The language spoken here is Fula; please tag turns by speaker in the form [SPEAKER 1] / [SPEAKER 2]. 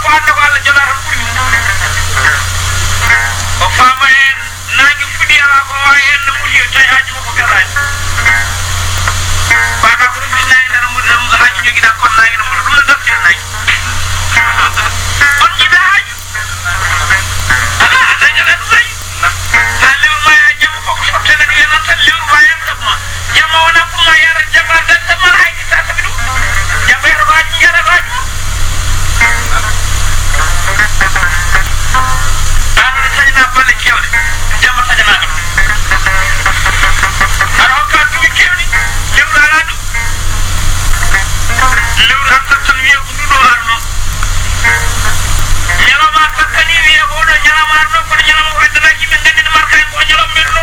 [SPEAKER 1] ande ko Allah jola tan buri o fama en nangi fudi ala ko wa en no mudi tay haji ko garay bana ko fi nay dara mu dum haji jogi da kon nangi no mu dum daf ci nay on ji da haji ala da jala tay halu ma ya jam ko ko tele ni non tan liru ma ya sama jama wona ko ma yara jama da sama haji ta tabidu jama yara haji yara haji ana sajna bale kewde jama sajna dum ara ka dum kewni liru ala dum liru hatta tan wiya ko dudo arno nyalama kakkani wiya ko do nyalama arno ko nyalama ko dana ki men ngandi markay ko nyalam men